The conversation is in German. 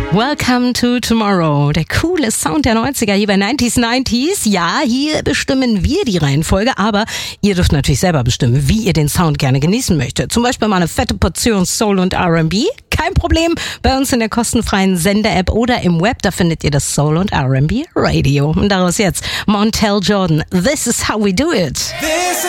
Welcome to Tomorrow, der coole Sound der 90er hier bei 90s. Ja, hier bestimmen wir die Reihenfolge, aber ihr dürft natürlich selber bestimmen, wie ihr den Sound gerne genießen möchtet. Zum Beispiel mal eine fette Portion Soul und R&B. Kein Problem, bei uns in der kostenfreien Sender-App oder im Web, da findet ihr das Soul und R&B Radio. Und daraus jetzt Montel Jordan, This is how we do it. This